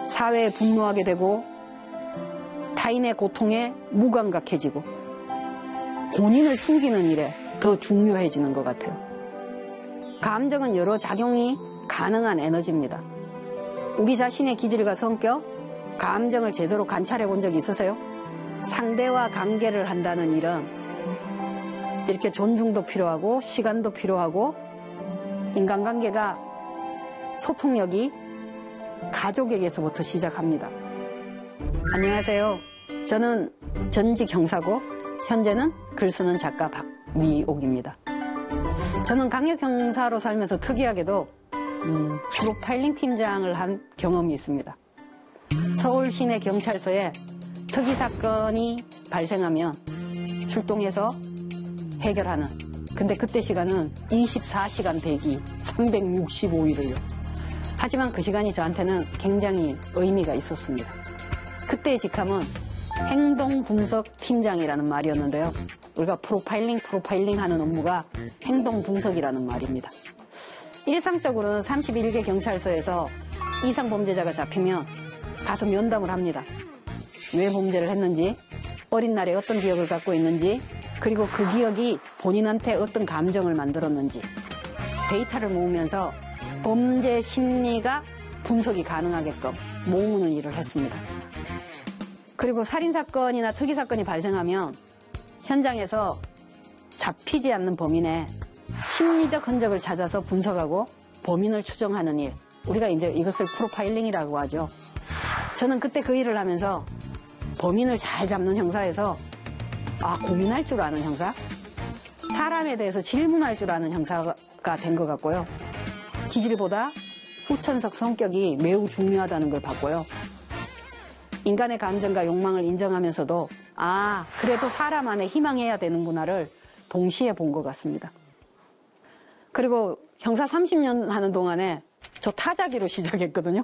사회에 분노하게 되고 타인의 고통에 무감각해지고 본인을 숨기는 일에 더 중요해지는 것 같아요. 감정은 여러 작용이 가능한 에너지입니다. 우리 자신의 기질과 성격, 감정을 제대로 관찰해 본 적이 있으세요? 상대와 관계를 한다는 일은 이렇게 존중도 필요하고 시간도 필요하고 인간관계가 소통력이 가족에게서부터 시작합니다. 안녕하세요. 저는 전직 형사고 현재는 글 쓰는 작가 박미옥입니다. 저는 강력형사로 살면서 특이하게도 프로파일링 팀장을 한 경험이 있습니다. 서울 시내 경찰서에 특이사건이 발생하면 출동해서 해결하는, 근데 그때 시간은 24시간 대기 365일을요. 하지만 그 시간이 저한테는 굉장히 의미가 있었습니다. 그때의 직함은 행동분석팀장이라는 말이었는데요. 우리가 프로파일링 하는 업무가 행동분석이라는 말입니다. 일상적으로는 31개 경찰서에서 이상 범죄자가 잡히면 가서 면담을 합니다. 왜 범죄를 했는지, 어린 날에 어떤 기억을 갖고 있는지, 그리고 그 기억이 본인한테 어떤 감정을 만들었는지 데이터를 모으면서 범죄 심리가 분석이 가능하게끔 모으는 일을 했습니다. 그리고 살인사건이나 특이사건이 발생하면 현장에서 잡히지 않는 범인의 심리적 흔적을 찾아서 분석하고 범인을 추정하는 일, 우리가 이제 이것을 프로파일링이라고 하죠. 저는 그때 그 일을 하면서 범인을 잘 잡는 형사에서 고민할 줄 아는 형사, 사람에 대해서 질문할 줄 아는 형사가 된 것 같고요. 기질보다 후천석 성격이 매우 중요하다는 걸 봤고요. 인간의 감정과 욕망을 인정하면서도 그래도 사람 안에 희망해야 되는구나를 동시에 본 것 같습니다. 그리고 형사 30년 하는 동안에 저 타자기로 시작했거든요.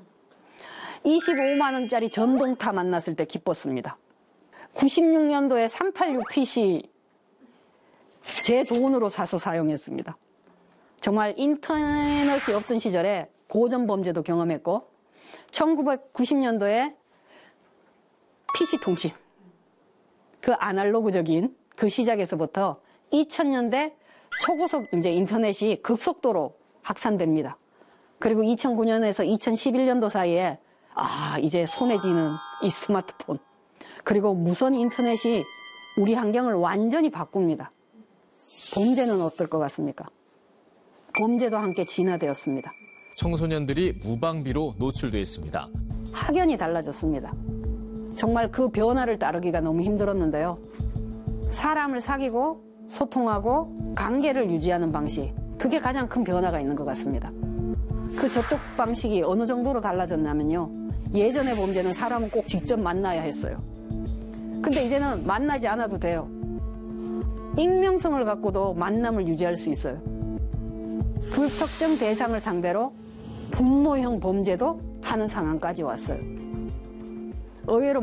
25만 원짜리 전동타 만났을 때 기뻤습니다. 96년도에 386 PC 제 돈으로 사서 사용했습니다. 정말 인터넷이 없던 시절에 고전 범죄도 경험했고 1990년도에 PC통신, 그 아날로그적인 그 시작에서부터 2000년대 초고속 이제 인터넷이 급속도로 확산됩니다. 그리고 2009년에서 2011년도 사이에 이제 손에 쥐는 이 스마트폰, 그리고 무선 인터넷이 우리 환경을 완전히 바꿉니다. 범죄는 어떨 것 같습니까? 범죄도 함께 진화되었습니다. 청소년들이 무방비로 노출돼 있습니다. 확연히 달라졌습니다. 정말 그 변화를 따르기가 너무 힘들었는데요. 사람을 사귀고 소통하고 관계를 유지하는 방식, 그게 가장 큰 변화가 있는 것 같습니다. 그 접촉 방식이 어느 정도로 달라졌냐면요. 예전의 범죄는 사람은 꼭 직접 만나야 했어요. 근데 이제는 만나지 않아도 돼요. 익명성을 갖고도 만남을 유지할 수 있어요. 불특정 대상을 상대로 분노형 범죄도 하는 상황까지 왔어요. 의외로